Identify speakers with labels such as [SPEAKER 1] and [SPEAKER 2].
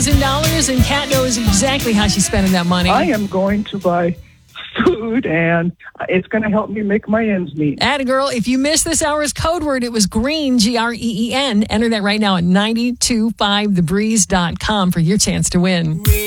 [SPEAKER 1] $1,000, and Kat knows exactly how she's spending that money.
[SPEAKER 2] I am going to buy food, and it's going to help me make my ends meet.
[SPEAKER 1] Atta girl, if you missed this hour's code word, it was green, GREEN. Enter that right now at 925thebreeze.com for your chance to win.